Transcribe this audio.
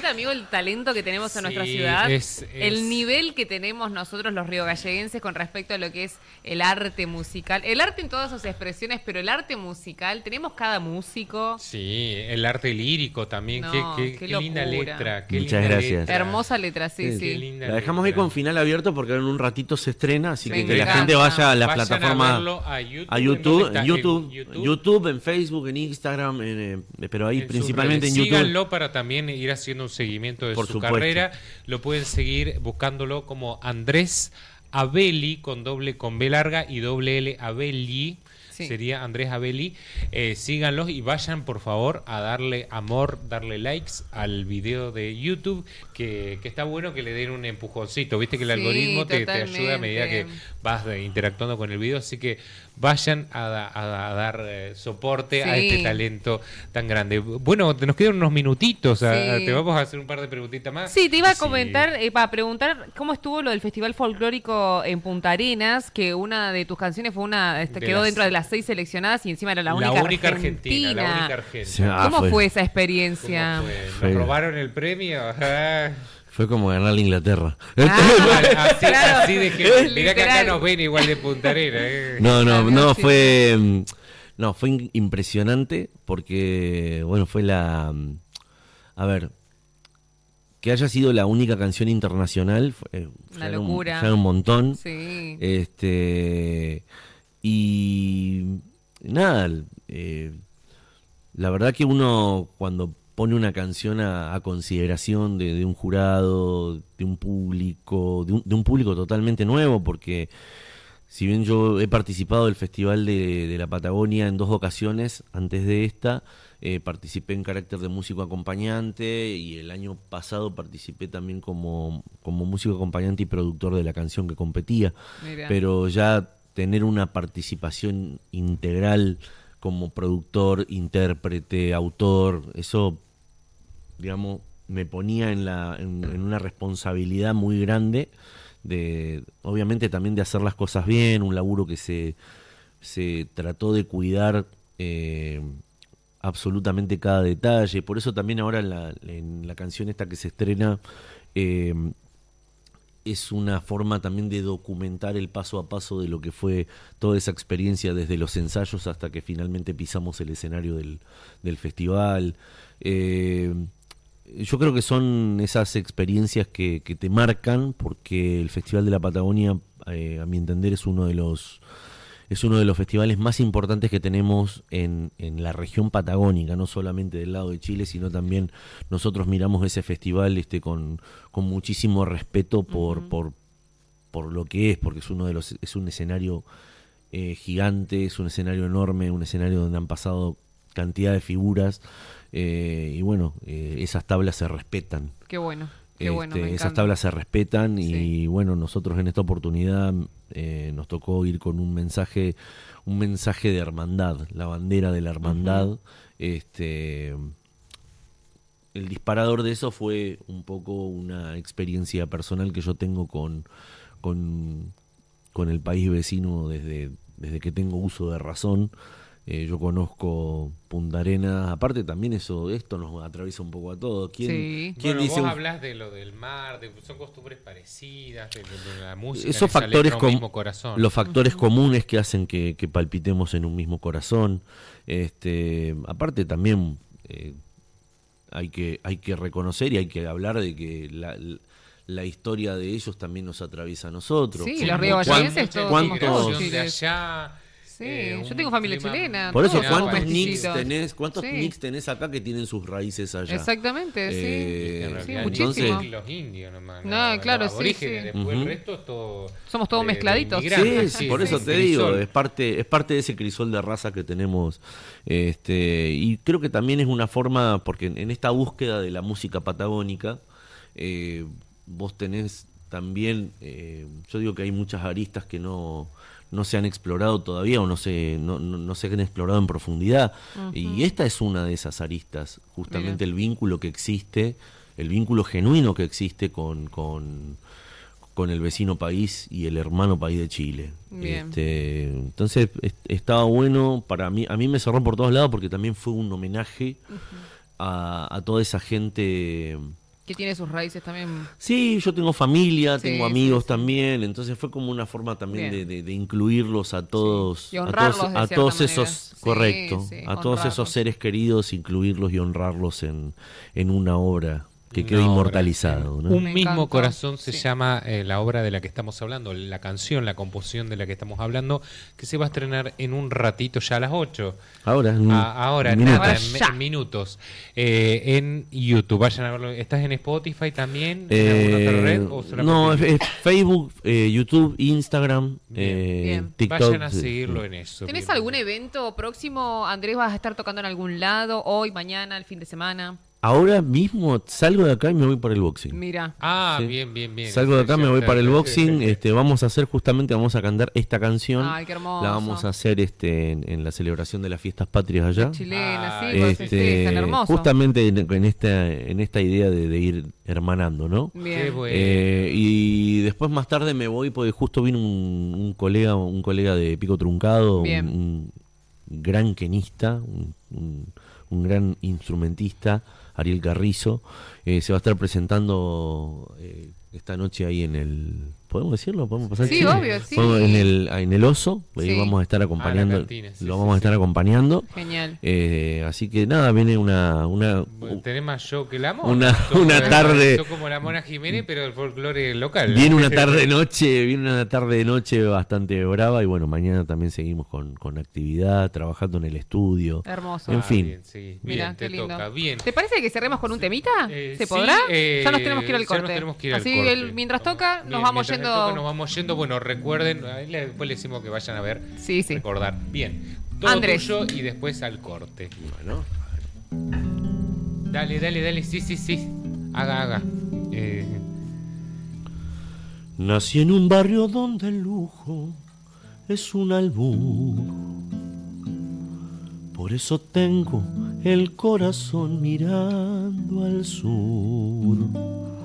cuenta, amigo, el talento que tenemos en nuestra ciudad? El nivel que tenemos nosotros los riogalleguenses con respecto a lo que es el arte musical. El arte en todas sus expresiones, pero el arte musical, tenemos cada músico. Sí, el arte lírico también. No, qué linda letra. Muchas gracias. Hermosa letra, sí. La dejamos ahí con final abierto porque en un ratito se estrena, así que la encanta. gente vaya a las plataformas, a YouTube, en Facebook, en Instagram, pero ahí principalmente en YouTube. Síganlo para también ir haciendo un seguimiento de su carrera. Lo pueden seguir buscándolo como Andrés Abelli con B larga y doble L Abelli. Sería Andrés Abelli. Síganlos y vayan por favor a darle amor, darle likes al video de YouTube, que está bueno que le den un empujoncito. Viste que el algoritmo te ayuda a medida que vas interactuando con el video, así que vayan a dar soporte a este talento tan grande. Bueno, nos quedan unos minutitos, te vamos a hacer un par de preguntitas más. Sí, te iba a comentar, para preguntar cómo estuvo lo del Festival Folclórico en Punta Arenas, que una de tus canciones fue quedó dentro de las 6 seleccionadas y encima era la única argentina. La única argentina. ¿Cómo fue esa experiencia? ¿Nos robaron el premio? Fue como ganar la Inglaterra. Así de que mirá que acá nos ven igual de Punta Arenas. No, fue impresionante porque, bueno, fue a ver, que haya sido la única canción internacional fue una locura. Fue un montón. Sí. Y nada, la verdad que uno cuando pone una canción a consideración de un jurado, de un público, de un público totalmente nuevo, porque si bien yo he participado del Festival de la Patagonia en 2 ocasiones, antes de esta, participé en carácter de músico acompañante y el año pasado participé también como músico acompañante y productor de la canción que competía. Mira. Pero ya tener una participación integral como productor, intérprete, autor, eso, digamos, me ponía en una responsabilidad muy grande de, obviamente también de hacer las cosas bien, un laburo que se trató de cuidar absolutamente cada detalle. Por eso también ahora en la canción esta que se estrena es una forma también de documentar el paso a paso de lo que fue toda esa experiencia desde los ensayos hasta que finalmente pisamos el escenario del festival. Yo creo que son esas experiencias que te marcan, porque el Festival de la Patagonia, a mi entender, es uno de los festivales más importantes que tenemos en la región patagónica, no solamente del lado de Chile, sino también nosotros miramos ese festival con muchísimo respeto por lo que es, porque es un escenario gigante, es un escenario enorme, un escenario donde han pasado cantidad de figuras, y bueno, esas tablas se respetan. Qué bueno. Qué bueno, me esas tablas se respetan y bueno, nosotros en esta oportunidad nos tocó ir con un mensaje de hermandad, la bandera de la hermandad. El disparador de eso fue un poco una experiencia personal que yo tengo con el país vecino desde que tengo uso de razón. Yo conozco Punta Arenas, aparte también esto nos atraviesa un poco a todos. ¿Quién dice vos hablas de lo del mar, son costumbres parecidas, de la música, esos factores mismo corazón. Los factores comunes que hacen que palpitemos en un mismo corazón. Aparte también hay que reconocer y hay que hablar de que la historia de ellos también nos atraviesa a nosotros. Sí, los riogalleguenses ¿Cuántos de allá? Sí, yo tengo familia chilena. Por eso, ¿cuántos nicks tenés acá que tienen sus raíces allá? Exactamente, sí, muchísimo. Los indios nomás. No, claro, los aborígenes, sí. Después el resto es todo. Somos todos mezcladitos. Sí, por eso te digo, es parte de ese crisol de raza que tenemos. Y creo que también es una forma, porque en esta búsqueda de la música patagónica, vos tenés también, yo digo que hay muchas aristas que no se han explorado todavía o no se han explorado en profundidad. Y esta es una de esas aristas, justamente. Mira. El vínculo que existe, el vínculo genuino que existe con el vecino país y el hermano país de Chile. Entonces estaba bueno para mí. A mí me cerró por todos lados porque también fue un homenaje a toda esa gente Que tiene sus raíces también. Sí, yo tengo familia, tengo amigos también, entonces fue como una forma también de incluirlos a todos, y honrarlos a todos esos, correcto, a todos esos seres queridos, incluirlos y honrarlos en una obra que quede inmortalizado, ¿no? Un mismo corazón se llama la obra de la que estamos hablando, la canción, la composición de la que estamos hablando, que se va a estrenar en un ratito, ya a las 8. Ahora, en minutos. En YouTube, vayan a verlo. ¿Estás en Spotify también? ¿En alguna otra red? ¿O no, es Facebook, YouTube, Instagram, TikTok. Vayan a seguirlo en eso. ¿Tenés algún evento próximo, Andrés? ¿Vas a estar tocando en algún lado? ¿Hoy, mañana, el fin de semana? Ahora mismo salgo de acá y me voy para el boxing. Mira. ¿Sí? Bien. Salgo de acá, me voy para el boxing. Vamos a cantar esta canción. Ay, qué hermoso. La vamos a hacer en la celebración de las fiestas patrias allá. Chilena, tan hermoso. Justamente en esta idea de ir hermanando, ¿no? Bien. Qué bueno. Y después más tarde me voy porque justo vino un colega de Pico Truncado, un gran quenista, un gran instrumentista, Ariel Carrizo, se va a estar presentando esta noche ahí en el... ¿Podemos decirlo? ¿Podemos pasar? Sí, obvio, sí. En el Oso, vamos a estar acompañando, vamos a estar acompañando. Genial. Así que nada, viene una tenés más show que la mona. Una tarde... como la Mona Jiménez, pero el folclore local. Viene una tarde noche bastante brava y bueno, mañana también seguimos con actividad, trabajando en el estudio. Hermoso. En fin. Bien, sí. Mira, qué lindo. Toca. Bien. ¿Te parece que cerremos con un temita? ¿Se podrá? Ya nos tenemos que ir al corte. Así mientras toca, nos vamos yendo. Nos vamos yendo. Bueno, recuerden, después le decimos que vayan a ver. Sí. Recordar. Bien. Todo Andrés. tuyo y después al corte. Bueno. Dale. Sí. Haga. Nací en un barrio donde el lujo es un albur. Por eso tengo el corazón mirando al sur.